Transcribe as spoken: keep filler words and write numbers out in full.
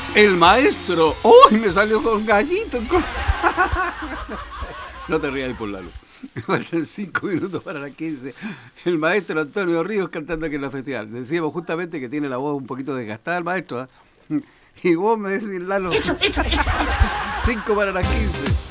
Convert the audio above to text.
El maestro. ¡Uy! Me salió con gallito. Con... No te rías por la luz. Faltan cinco minutos para las quince. El maestro Antonio Ríos cantando aquí en la festival. Decíamos justamente que tiene la voz un poquito desgastada el maestro. ¿eh? Y vos me decís, Lalo. cinco para las quince.